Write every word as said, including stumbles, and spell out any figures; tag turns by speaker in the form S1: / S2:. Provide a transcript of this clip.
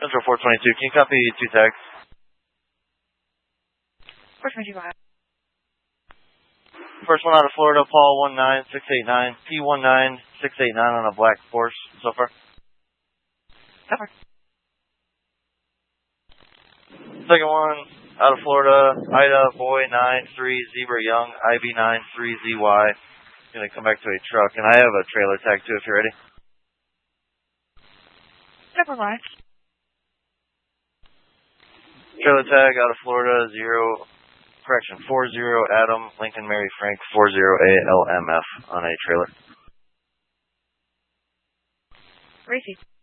S1: Central four twenty-two, can you copy two tags?
S2: four twenty-two, go ahead.
S1: First one out of Florida, Paul one nine six eight nine, P one nine six eight nine on a black Porsche so far.
S2: So far.
S1: Second one out of Florida, Ida Boy nine three Zebra Young, I B nine three Z Y. Gonna come back to a truck, and I have a trailer tag too if you're ready.
S2: Never mind.
S1: Trailer tag out of Florida, zero, correction, four zero Adam Lincoln Mary Frank four zero A L M F on a trailer.
S2: Receive.